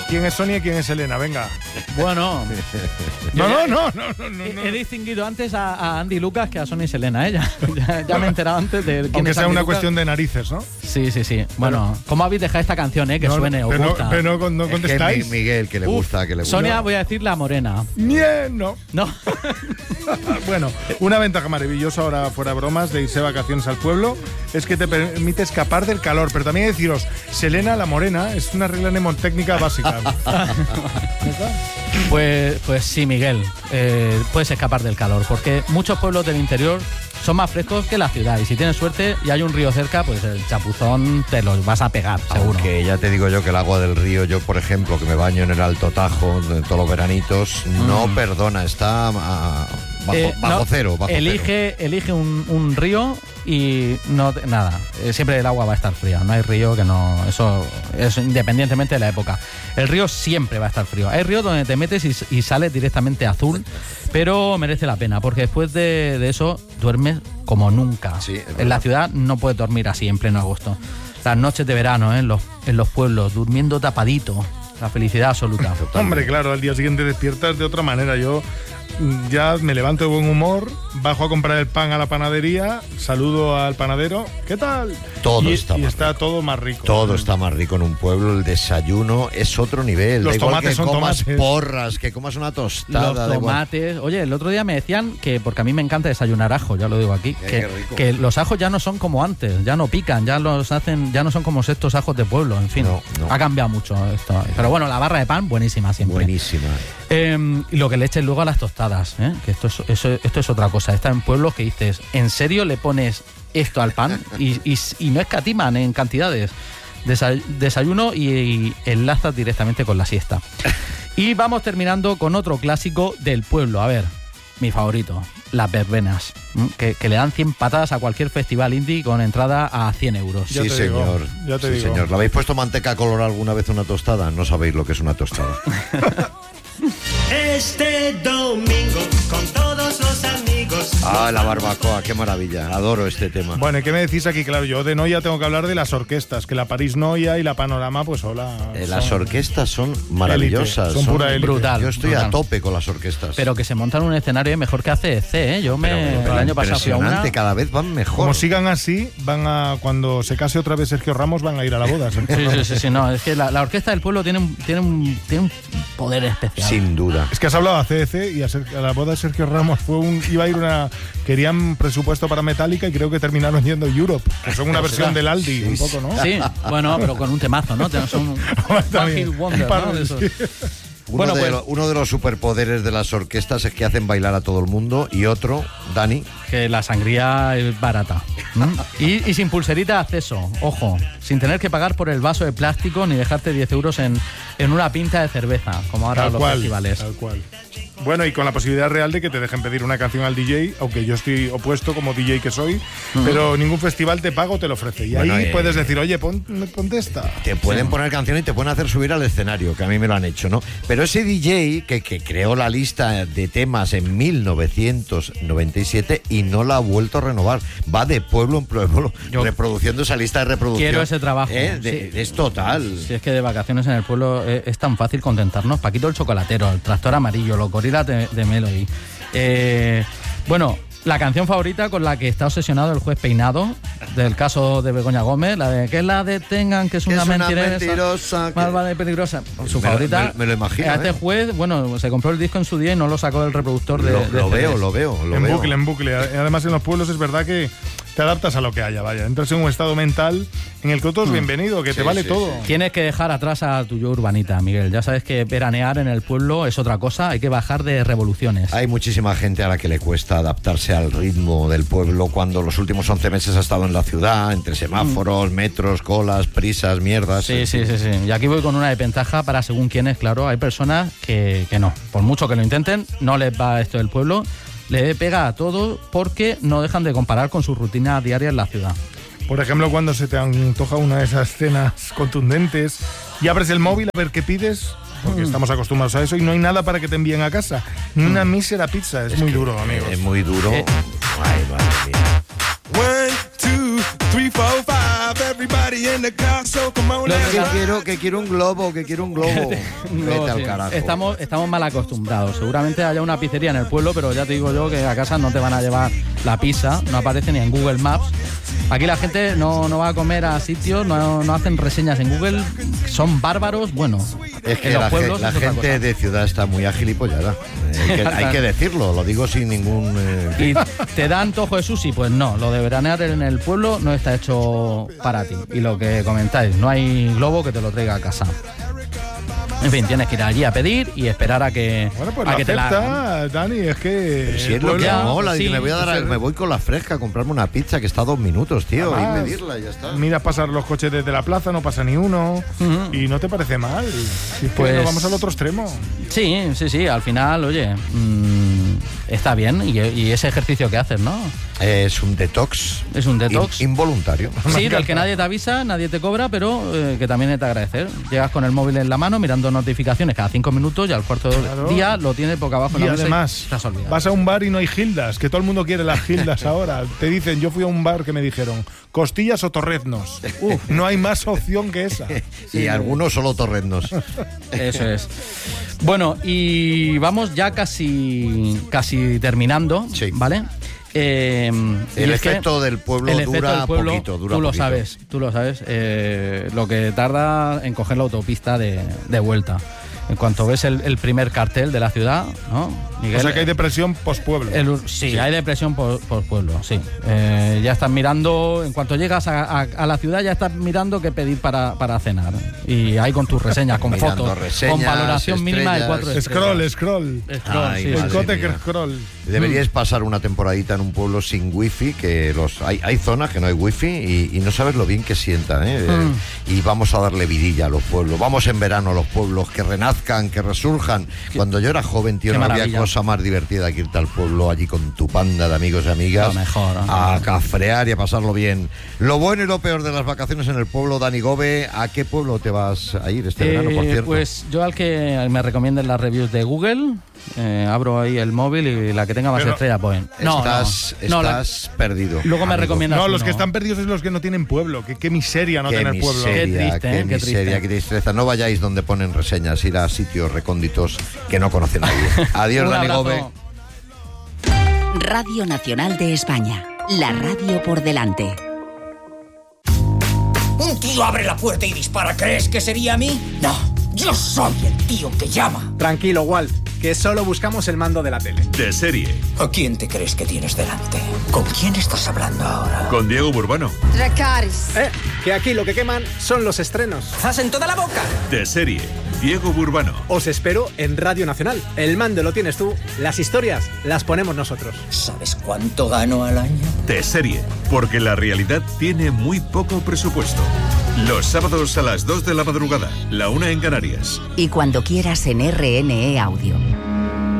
¿Quién es Sonia y quién es Elena? Venga. Bueno. No. He distinguido antes a Andy Lucas que a Sonia y Selena, ¿eh? Ya me he enterado antes de quién Aunque es sea Andy una Lucas. cuestión de narices, ¿no? Sí. Bueno, ¿cómo habéis dejado esta canción, que suene? ¿Os gusta? Pero no contestáis. Es que Miguel, que le gusta, Sonia, voy a decir la morena. No. No. Bueno, una ventaja maravillosa ahora, fuera bromas, de irse de vacaciones al pueblo es que te permite escapar del calor. Pero también deciros, Selena la morena es una regla mnemotécnica básica. Pues sí, Miguel, puedes escapar del calor, porque muchos pueblos del interior son más frescos que la ciudad, y si tienes suerte y hay un río cerca, pues el chapuzón te los vas a pegar, seguro. Aunque ya te digo yo que el agua del río, yo por ejemplo, que me baño en el Alto Tajo de todos los veranitos, no perdona, está bajo cero. Elige un río y nada, siempre el agua va a estar fría, no hay río que no, eso es independientemente de la época. El río siempre va a estar frío. Hay ríos donde te metes y sales directamente azul, pero merece la pena, porque después de eso duermes como nunca. Sí, en la ciudad no puedes dormir así en pleno agosto. Las noches de verano, en los pueblos, durmiendo tapadito, la felicidad absoluta. Hombre, claro, al día siguiente despiertas de otra manera. Yo ya me levanto de buen humor, bajo a comprar el pan a la panadería, saludo al panadero, ¿qué tal? Todo está todo más rico. Todo está más rico en un pueblo, el desayuno es otro nivel. Los da igual tomates que son comas tomates. porras, que comas una tostada. Los tomates. Oye, el otro día me decían que, porque a mí me encanta desayunar ajo, ya lo digo aquí, qué rico. que los ajos ya no son como antes, ya no pican, ya no son como estos ajos de pueblo, en fin. No. Ha cambiado mucho esto. Pero bueno, la barra de pan, buenísima siempre. Buenísima. Y lo que le eches luego a las tostadas, que esto es otra cosa. Está en pueblos que dices, ¿en serio le pones esto al pan? y no escatiman en cantidades. Desayuno y enlazas directamente con la siesta. Y vamos terminando con otro clásico del pueblo. A ver, mi favorito, las verbenas, que le dan 100 patadas a cualquier festival indie con entrada a 100 euros. Sí, señor. Ya te digo. Señor. ¿Le habéis puesto manteca colorada alguna vez una tostada? No sabéis lo que es una tostada. Este domingo con todos los amigos. Ah, la barbacoa, qué maravilla. Adoro este tema. Bueno, ¿y qué me decís aquí? Claro, yo de Noia tengo que hablar de las orquestas, que la París Noia y la Panorama, pues hola. Las orquestas son maravillosas. Son pura élite. Brutal. Yo estoy brutal. a tope con las orquestas. Pero que se montan un escenario mejor que ACDC, ¿eh? Yo el año pasado fui a una. Impresionante, cada vez van mejor. Como sigan así, cuando se case otra vez Sergio Ramos, van a ir a la boda. Sí, no, es que la orquesta del pueblo tiene un poder especial. Sin duda. Es que has hablado de ACDC y a la boda de Sergio Ramos querían presupuesto para Metallica y creo que terminaron yendo Europe, que son una versión del Aldi, un poco, ¿no? Sí, bueno, pero con un temazo, ¿no? Son un One Hit Wonder, ¿no? De esos. Uno de los superpoderes de las orquestas es que hacen bailar a todo el mundo, y otro, Dani, Que la sangría es barata. Y sin pulserita de acceso, ojo, sin tener que pagar por el vaso de plástico ni dejarte 10 euros en una pinta de cerveza, como ahora los festivales. Tal cual. Bueno, y con la posibilidad real de que te dejen pedir una canción al DJ, aunque yo estoy opuesto como DJ que soy, pero ningún festival te paga o te lo ofrece. Y Bueno, ahí puedes decir, oye, ponte esta. te pueden poner canciones y te pueden hacer subir al escenario, que a mí me lo han hecho, ¿no? Pero ese DJ que creó la lista de temas en 1997 y no la ha vuelto a renovar, va de pueblo en pueblo reproduciendo esa lista de reproducción. Quiero ese trabajo. Sí. Es total. Si es que de vacaciones en el pueblo es tan fácil contentarnos. Paquito el chocolatero, el tractor amarillo, los gorilas de Melody. Bueno, la canción favorita con la que está obsesionado el juez Peinado, del caso de Begoña Gómez, la de que la detengan, que es una mentirosa, malvada y peligrosa. Su favorita. Me lo imagino. Este juez, bueno, se compró el disco en su día y no lo sacó del reproductor de Lo CDs. veo. En bucle. Además, en los pueblos es verdad que te adaptas a lo que haya, vaya. Entras en un estado mental en el que todo es bienvenido, que te vale todo. Tienes que dejar atrás a tu yo urbanita, Miguel. Ya sabes que veranear en el pueblo es otra cosa, hay que bajar de revoluciones. Hay muchísima gente a la que le cuesta adaptarse al ritmo del pueblo cuando los últimos 11 meses ha estado en la ciudad, entre semáforos, metros, colas, prisas, mierdas. Sí. Y aquí voy con una desventaja para según quiénes, claro. Hay personas que no. Por mucho que lo intenten, no les va esto del pueblo. Le pega a todo porque no dejan de comparar con su rutina diaria en la ciudad. Por ejemplo, cuando se te antoja una de esas cenas contundentes y abres el móvil a ver qué pides, porque estamos acostumbrados a eso y no hay nada para que te envíen a casa. Ni una mísera pizza. Es muy duro, amigos. Es muy duro. Ay, madre mía. 1, 2, 3, 4, 5, everybody Que quiero un globo, Vete al Sí. carajo. Estamos mal acostumbrados. Seguramente haya una pizzería en el pueblo, pero ya te digo yo que a casa no te van a llevar la pizza, no aparece ni en Google Maps. Aquí la gente no va a comer a sitios, no hacen reseñas en Google, son bárbaros. Bueno, Es que en los la pueblos es otra gente cosa. de ciudad está muy agilipollada. Hay que decirlo, lo digo sin ningún... ¿Y te da antojo de sushi? Pues no, lo de veranear en el pueblo no está hecho para ti. Y lo que comentáis, no hay globo que te lo traiga a casa. En fin, tienes que ir allí a pedir y esperar a que, Bueno, pues a la que te la hagan. acepta, Dani, es que... Si es lo que ya, mola, sí, dice, me voy con la fresca a comprarme una pizza que está 2 minutos, tío, y Además, medirla y ya está. Miras pasar los coches desde la plaza, no pasa ni uno, y no te parece mal. Si es que Pues- nos vamos al otro extremo. Sí, al final, oye, está bien y ese ejercicio que haces, ¿no? Es un detox. Es un detox. Involuntario. Sí, del que nadie te avisa, nadie te cobra, pero que también es de agradecer. Llegas con el móvil en la mano mirando notificaciones cada 5 minutos y al cuarto Claro. día lo tienes boca abajo en Y la mesa además, te has olvidado. vas a un bar y no hay gildas, que todo el mundo quiere las gildas ahora. Te dicen, yo fui a un bar que me dijeron, costillas o torreznos. No hay más opción que esa. Y algunos solo torrendos. Eso es. Bueno, y vamos ya casi terminando, Sí. ¿vale? Y El es que efecto del pueblo el efecto dura del pueblo, poquito. tú lo sabes, lo que tarda en coger la autopista de vuelta. En cuanto ves el primer cartel de la ciudad, ¿no, Miguel? O sea que hay depresión post-pueblo. Sí, hay depresión por pueblo, sí. Ya estás mirando, en cuanto llegas a la ciudad, ya estás mirando qué pedir para cenar. Y ahí con tus reseñas, con Mirando fotos, reseñas, con valoración mínima de 4 estrellas. estrellas. Scroll. Ay, Sí, madre El cote mía. scroll. Deberíais pasar una temporadita en un pueblo sin wifi, que hay zonas que no hay wifi y no sabes lo bien que sientan, ¿eh? Y vamos a darle vidilla a los pueblos. Vamos en verano a los pueblos, que renazcan, que resurjan. Cuando yo era joven, tío, qué no había maravilla. cosa más divertida que irte al pueblo allí con tu panda de amigos y amigas. Lo mejor, ¿no? A cafrear y a pasarlo bien. Lo bueno y lo peor de las vacaciones en el pueblo, Dani Gobe, ¿a qué pueblo te vas a ir este verano, por cierto? Pues yo al que me recomienden las reviews de Google, abro ahí el móvil y la que tenga más Pero estrellas, pues. Estás perdido. Luego me amigo. recomiendas. No, los uno. que están perdidos es los que no tienen pueblo. Qué miseria no Qué tener pueblo. miseria, Qué triste, qué ¿eh? Qué miseria, triste. qué tristeza. No vayáis donde ponen reseñas, ir a sitios recónditos que no conoce nadie. Adiós, Un Dani abrazo. Gobe. Radio Nacional de España. La radio por delante. Un tío abre la puerta y dispara. ¿Crees que sería a mí? No, yo soy el tío que llama. Tranquilo, Walt, que solo buscamos el mando de la tele. De serie, ¿A quién te crees que tienes delante? ¿Con quién estás hablando ahora? con Diego Burbano. Dracarys. Que aquí lo que queman son los estrenos. ¡Zas en toda la boca! De serie, Diego Burbano. Os espero en Radio Nacional. El mando lo tienes tú, las historias las ponemos nosotros. ¿Sabes cuánto gano al año? De serie, porque la realidad tiene muy poco presupuesto. Los sábados a las 2 de la madrugada, la 1 en Canarias. Y cuando quieras en RNE Audio.